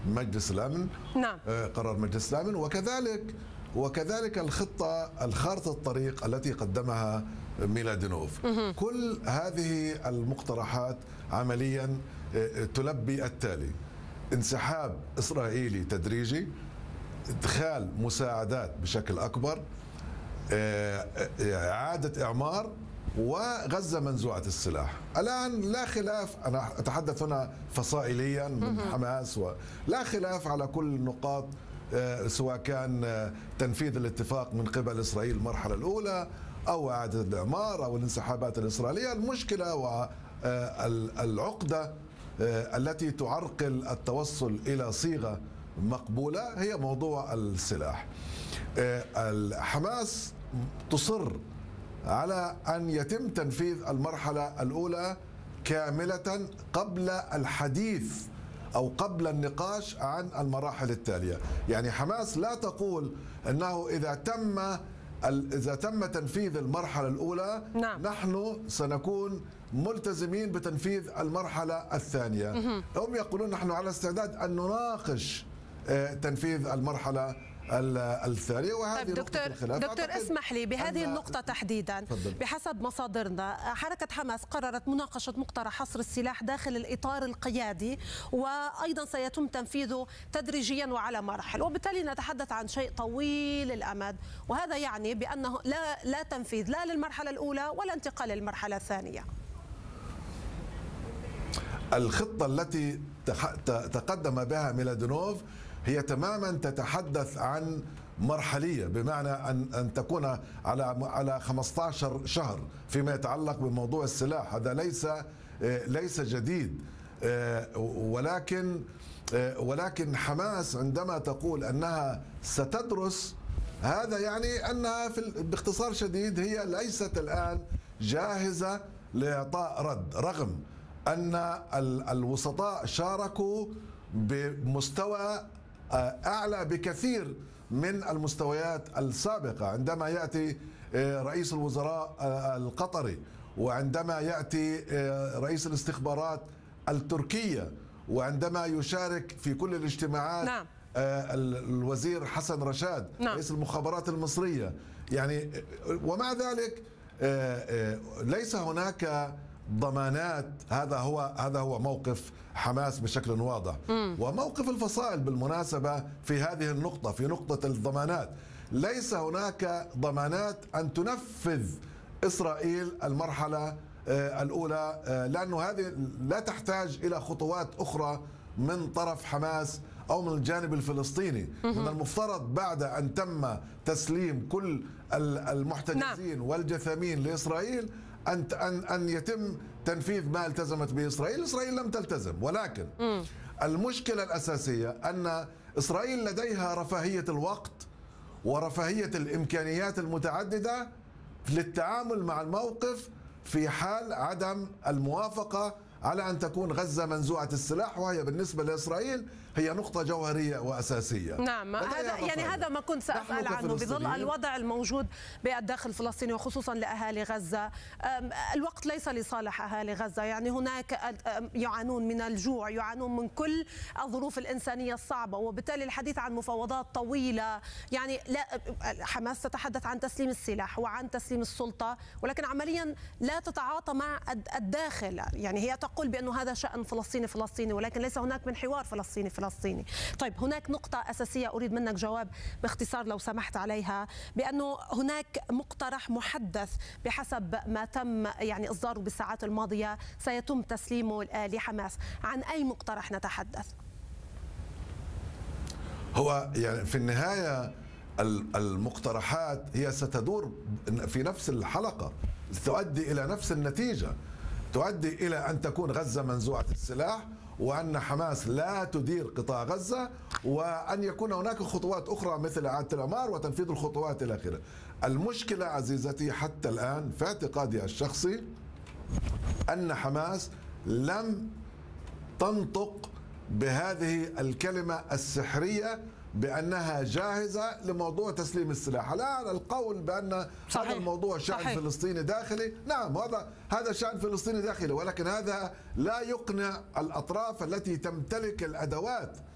مجلس الأمن. نعم. قرار مجلس الأمن، وكذلك خارطة الطريق التي قدمها ميلادينوف. كل هذه المقترحات عمليا تلبي التالي: انسحاب إسرائيلي تدريجي، إدخال مساعدات بشكل أكبر، إعادة إعمار، وغزة منزوعة السلاح. الآن لا خلاف، أنا أتحدث هنا فصائليا من حماس، ولا خلاف على كل النقاط، سواء كان تنفيذ الاتفاق من قبل إسرائيل المرحلة الأولى أو إعادة الإعمار أو الانسحابات الإسرائيلية. المشكلة والعقدة التي تعرقل التوصل إلى صيغة مقبولة هي موضوع السلاح. حماس تصر على أن يتم تنفيذ المرحلة الأولى كاملة قبل الحديث أو قبل النقاش عن المراحل التالية. يعني حماس لا تقول أنه إذا تم تنفيذ المرحلة الأولى نعم. نحن سنكون ملتزمين بتنفيذ المرحلة الثانية. هم يقولون نحن على استعداد أن نناقش تنفيذ المرحلة الثانية. وهذه طيب دكتور اسمح لي بهذه النقطة تحديدا. بحسب مصادرنا حركة حماس قررت مناقشة مقترح حصر السلاح داخل الإطار القيادي، وأيضا سيتم تنفيذه تدريجيا وعلى مراحل، وبالتالي نتحدث عن شيء طويل الأمد، وهذا يعني بأنه لا تنفيذ لا للمرحلة الأولى ولا انتقال للمرحلة الثانية. الخطة التي تقدم بها ميلادينوف هي تماما تتحدث عن مرحلية، بمعنى أن تكون على 15 شهر فيما يتعلق بموضوع السلاح. هذا ليس جديد، ولكن حماس عندما تقول أنها ستدرس، هذا يعني أنها باختصار شديد هي ليست الآن جاهزة لإعطاء رد، رغم أن الوسطاء شاركوا بمستوى أعلى بكثير من المستويات السابقة. عندما يأتي رئيس الوزراء القطري، وعندما يأتي رئيس الاستخبارات التركية، وعندما يشارك في كل الاجتماعات نعم. الوزير حسن رشاد نعم. رئيس المخابرات المصرية، يعني ومع ذلك ليس هناك ضمانات. هذا هو موقف حماس بشكل واضح، وموقف الفصائل بالمناسبة في هذه النقطة، في نقطة الضمانات. ليس هناك ضمانات أن تنفذ إسرائيل المرحلة الأولى، لأنه هذه لا تحتاج إلى خطوات أخرى من طرف حماس أو من الجانب الفلسطيني. من المفترض بعد أن تم تسليم كل المحتجزين والجثامين لإسرائيل أن يتم تنفيذ ما التزمت به إسرائيل. إسرائيل لم تلتزم، ولكن المشكلة الأساسية أن إسرائيل لديها رفاهية الوقت ورفاهية الإمكانيات المتعددة للتعامل مع الموقف في حال عدم الموافقة على أن تكون غزة منزوعة السلاح، وهي بالنسبة لإسرائيل هي نقطة جوهرية وأساسية. نعم، هذا ما كنت سأسأل عنه بظل الوضع الموجود بالداخل الفلسطيني وخصوصا لأهالي غزة. الوقت ليس لصالح أهالي غزة، يعني هناك يعانون من الجوع، يعانون من كل الظروف الإنسانية الصعبة، وبالتالي الحديث عن مفاوضات طويلة. يعني لا، حماس تتحدث عن تسليم السلاح وعن تسليم السلطة، ولكن عمليا لا تتعاطى مع الداخل. يعني هي تقول بأنه هذا شأن فلسطيني، ولكن ليس هناك من حوار فلسطيني. طيب، هناك نقطة أساسية أريد منك جواب باختصار لو سمحت عليها، بأنه هناك مقترح محدث بحسب ما تم يعني إصداره بالساعات الماضية سيتم تسليمه لحماس. عن أي مقترح نتحدث؟ هو يعني في النهاية المقترحات هي ستدور في نفس الحلقة، تؤدي إلى نفس النتيجة، تؤدي إلى أن تكون غزة منزوعة السلاح، وأن حماس لا تدير قطاع غزة، وأن يكون هناك خطوات أخرى مثل إعادة الإعمار وتنفيذ الخطوات إلى آخره. المشكلة عزيزتي حتى الآن في اعتقادي الشخصي أن حماس لم تنطق بهذه الكلمة السحرية بأنها جاهزة لموضوع تسليم السلاح. الآن القول بأن هذا الموضوع شأن فلسطيني داخلي، نعم هذا شأن فلسطيني داخلي، ولكن هذا لا يقنع الأطراف التي تمتلك الأدوات